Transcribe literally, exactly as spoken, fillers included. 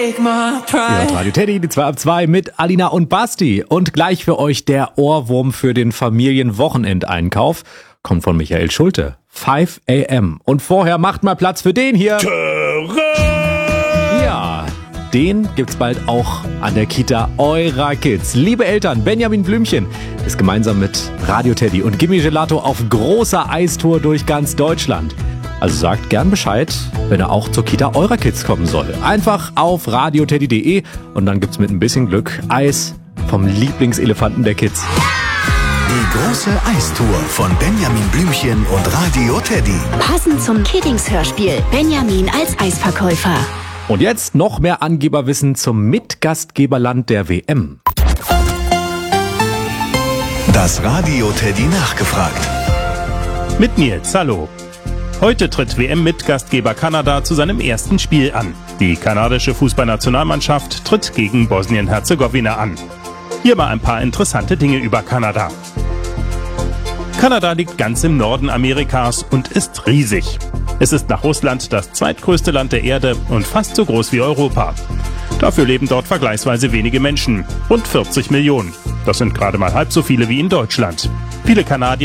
take my pride. Ja, Radio Teddy, die zwei ab zwei mit Alina und Basti. Und gleich für euch der Ohrwurm für den Familienwochenendeinkauf kommt von Michael Schulte. five a m Und vorher macht mal Platz für den hier. Ja, den gibt's bald auch an der Kita eurer Kids. Liebe Eltern, Benjamin Blümchen ist gemeinsam mit Radio Teddy und Gimme Gelato auf großer Eistour durch ganz Deutschland. Also sagt gern Bescheid, wenn er auch zur Kita eurer Kids kommen soll. Einfach auf radioteddy punkt de und dann gibt's mit ein bisschen Glück Eis vom Lieblingselefanten der Kids. Die große Eistour von Benjamin Blümchen und Radio Teddy. Passend zum Kiddings-Hörspiel. Benjamin als Eisverkäufer. Und jetzt noch mehr Angeberwissen zum Mitgastgeberland der W M. Das Radio Teddy nachgefragt. Mit Nils, hallo. Heute tritt W M-Mitgastgeber Kanada zu seinem ersten Spiel an. Die kanadische Fußballnationalmannschaft tritt gegen Bosnien-Herzegowina an. Hier mal ein paar interessante Dinge über Kanada. Kanada liegt ganz im Norden Amerikas und ist riesig. Es ist nach Russland das zweitgrößte Land der Erde und fast so groß wie Europa. Dafür leben dort vergleichsweise wenige Menschen, rund vierzig Millionen. Das sind gerade mal halb so viele wie in Deutschland. Viele Kanadier